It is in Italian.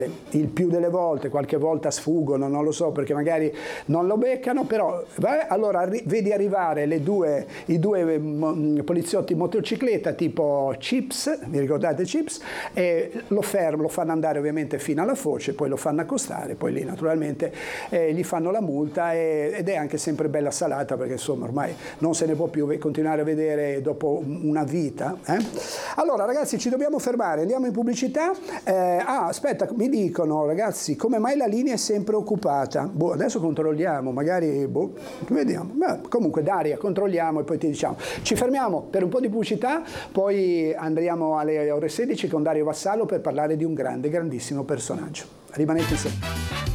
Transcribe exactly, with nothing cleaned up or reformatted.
il più delle volte, qualche volta sfuggono, non lo so, perché magari non lo beccano, però vai, allora arri vedi arrivare le due, i due mo poliziotti in motocicletta tipo Chips, vi ricordate Chips? E lo fermo, lo fanno andare ovviamente fino alla foce, poi lo fanno accostare, poi lì naturalmente eh, gli fanno la multa e, ed è anche sempre bella salata, perché insomma ormai non se ne può più continuare a vedere dopo una vita. Eh? Allora ragazzi, ci dobbiamo fermare, andiamo in pubblicità. Eh, ah, aspetta, mi dicono ragazzi, come mai la linea è sempre occupata? Boh, adesso controlliamo, magari, boh, vediamo. Beh, comunque Daria, controlliamo e poi ti diciamo. Ci fermiamo per un po' di pubblicità, poi andremo alle ore sedici con Dario Vassallo per parlare di un grande, grandissimo personaggio. Rimanete insieme.